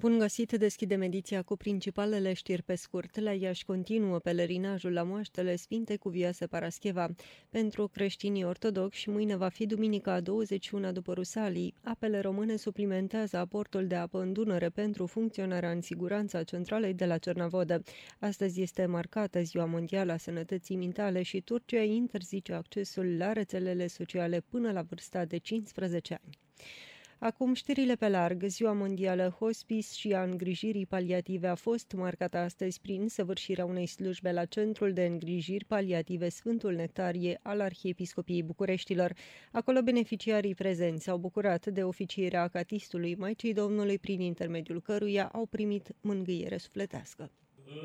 Bun găsit, deschidem ediția cu principalele știri pe scurt. La Iași continuă pelerinajul la moaștele Sfinte Cuvioase Parascheva. Pentru creștinii ortodoxi, mâine va fi duminica a 21-a după Rusalii. Apele române suplimentează aportul de apă în Dunăre pentru funcționarea în siguranță a centralei de la Cernavodă. Astăzi este marcată Ziua Mondială a Sănătății Mentale și Turcia interzice accesul la rețelele sociale până la vârsta de 15 ani. Acum știrile pe larg. Ziua mondială hospice și a îngrijirii paliative a fost marcată astăzi prin săvârșirea unei slujbe la Centrul de Îngrijiri Paliative Sfântul Nectarie al Arhiepiscopiei Bucureștilor. Acolo beneficiarii prezenți s-au bucurat de oficierea acatistului Maicii Domnului, prin intermediul căruia au primit mângâiere sufletească.